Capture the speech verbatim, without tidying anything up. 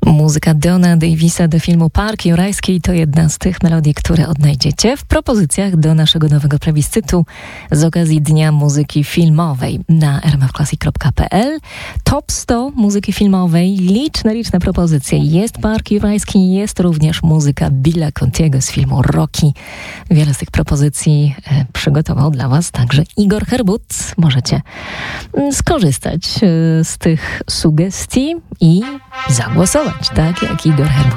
Muzyka Dona Davisa do filmu Park Jurajski to jedna z tych melodii, które odnajdziecie w propozycjach do naszego nowego plebiscytu z okazji Dnia Muzyki Filmowej na r m f classic kropka p l. Top sto muzyki filmowej, liczne, liczne propozycje. Jest Park Jurajski, jest również muzyka Billa Contiego z filmu Rocky. Wiele z tych propozycji e, przygotował dla Was także Igor Herbut. Możecie skorzystać e, z tych sugestii i zagłosować, tak jak Igor Herbut.